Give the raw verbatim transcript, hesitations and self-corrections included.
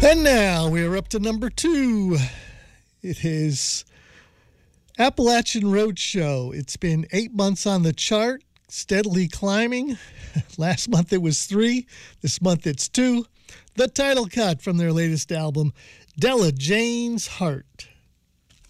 And now we're up to number two. It is Appalachian Roadshow. It's been eight months on the chart, steadily climbing. Last month it was three. This month it's two. The title cut from their latest album, Della Jane's Heart.